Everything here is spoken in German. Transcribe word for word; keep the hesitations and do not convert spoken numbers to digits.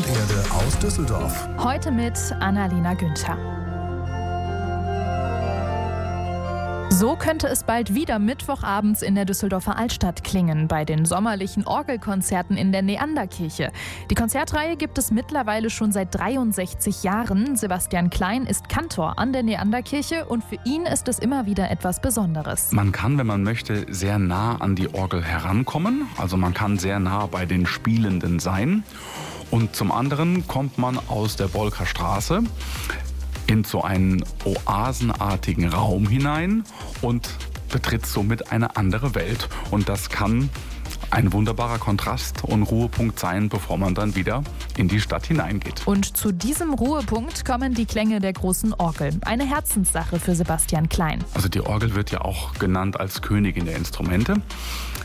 und Erde aus Düsseldorf. Heute mit Annalena Günther. So könnte es bald wieder mittwochabends in der Düsseldorfer Altstadt klingen, bei den sommerlichen Orgelkonzerten in der Neanderkirche. Die Konzertreihe gibt es mittlerweile schon seit dreiundsechzig Jahren. Sebastian Klein ist Kantor an der Neanderkirche und für ihn ist es immer wieder etwas Besonderes. Man kann, wenn man möchte, sehr nah an die Orgel herankommen. Also man kann sehr nah bei den Spielenden sein. Und zum anderen kommt man aus der Bolker Straße in so einen oasenartigen Raum hinein und betritt somit eine andere Welt. Und das kann ein wunderbarer Kontrast und Ruhepunkt sein, bevor man dann wieder in die Stadt hineingeht. Und zu diesem Ruhepunkt kommen die Klänge der großen Orgel. Eine Herzenssache für Sebastian Klein. Also die Orgel wird ja auch genannt als Königin der Instrumente.